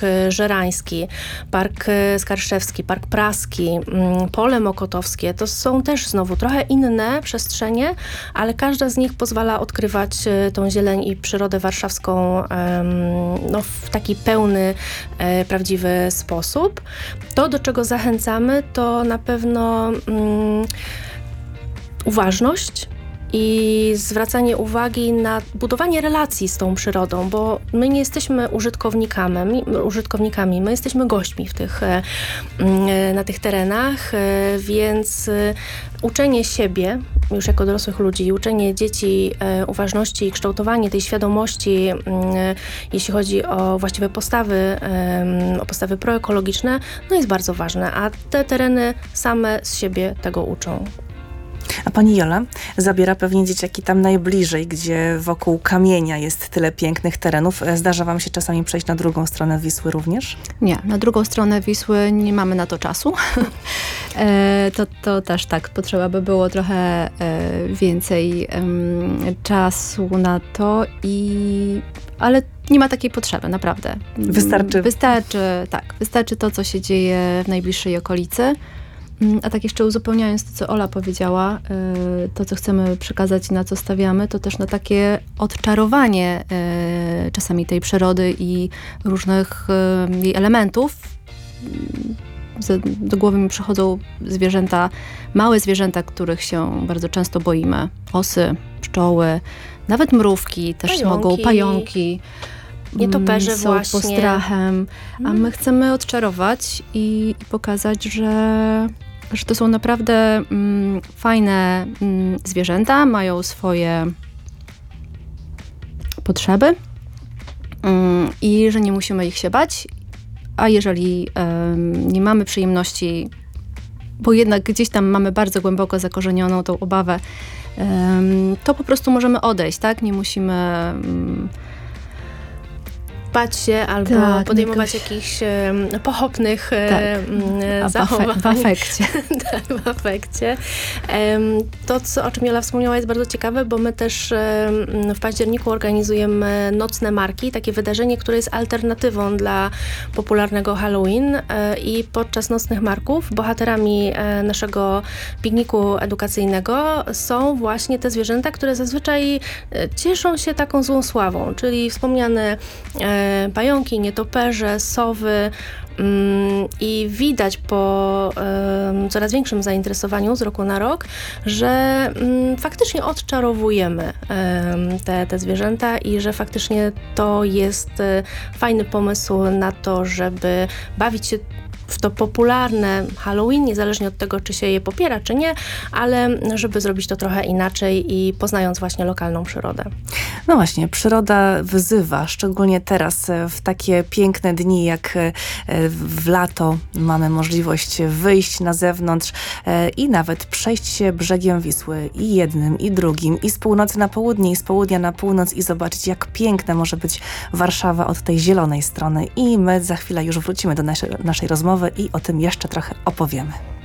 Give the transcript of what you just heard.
Żerański, Park Skarszewski, Park Praski, Pole Mokotowskie, to są też znowu trochę inne przestrzenie, ale każda z nich pozwala odkrywać tą zieleń i przyrodę warszawską w taki pełny, prawdziwy sposób. To, do czego zachęcamy, to na pewno uważność i zwracanie uwagi na budowanie relacji z tą przyrodą, bo my nie jesteśmy użytkownikami, my jesteśmy gośćmi na tych terenach, więc uczenie siebie już jako dorosłych ludzi, uczenie dzieci uważności i kształtowanie tej świadomości, jeśli chodzi o właściwe postawy, o postawy proekologiczne, jest bardzo ważne, a te tereny same z siebie tego uczą. A pani Jola zabiera pewnie dzieciaki tam najbliżej, gdzie wokół kamienia jest tyle pięknych terenów. Zdarza wam się czasami przejść na drugą stronę Wisły również? Nie, na drugą stronę Wisły nie mamy na to czasu. To też tak, potrzeba by było trochę więcej czasu na to, ale nie ma takiej potrzeby, naprawdę. Wystarczy to, co się dzieje w najbliższej okolicy. A tak jeszcze uzupełniając to, co Ola powiedziała, to, co chcemy przekazać i na co stawiamy, to też na takie odczarowanie czasami tej przyrody i różnych jej elementów. Do głowy mi przychodzą małe zwierzęta, których się bardzo często boimy. Osy, pszczoły, nawet mrówki też pająki. Nietoperze są właśnie. postrachem. A my chcemy odczarować i pokazać, że to są naprawdę fajne zwierzęta, mają swoje potrzeby i że nie musimy ich się bać, a jeżeli nie mamy przyjemności, bo jednak gdzieś tam mamy bardzo głęboko zakorzenioną tą obawę, to po prostu możemy odejść, tak? Nie musimy bać się albo podejmować jakichś pochopnych zachowań. W afekcie. W afekcie. To, o czym Jola wspomniała, jest bardzo ciekawe, bo my też w październiku organizujemy nocne marki, takie wydarzenie, które jest alternatywą dla popularnego Halloween i podczas nocnych marków bohaterami naszego pikniku edukacyjnego są właśnie te zwierzęta, które zazwyczaj cieszą się taką złą sławą, czyli wspomniane pająki, nietoperze, sowy i widać po coraz większym zainteresowaniu z roku na rok, że faktycznie odczarowujemy te zwierzęta i że faktycznie to jest fajny pomysł na to, żeby bawić się w to popularne Halloween, niezależnie od tego, czy się je popiera, czy nie, ale żeby zrobić to trochę inaczej i poznając właśnie lokalną przyrodę. No właśnie, przyroda wyzywa, szczególnie teraz w takie piękne dni jak w lato mamy możliwość wyjść na zewnątrz i nawet przejść się brzegiem Wisły i jednym, i drugim, i z północy na południe, i z południa na północ i zobaczyć, jak piękna może być Warszawa od tej zielonej strony. I my za chwilę już wrócimy do naszej rozmowy i o tym jeszcze trochę opowiemy.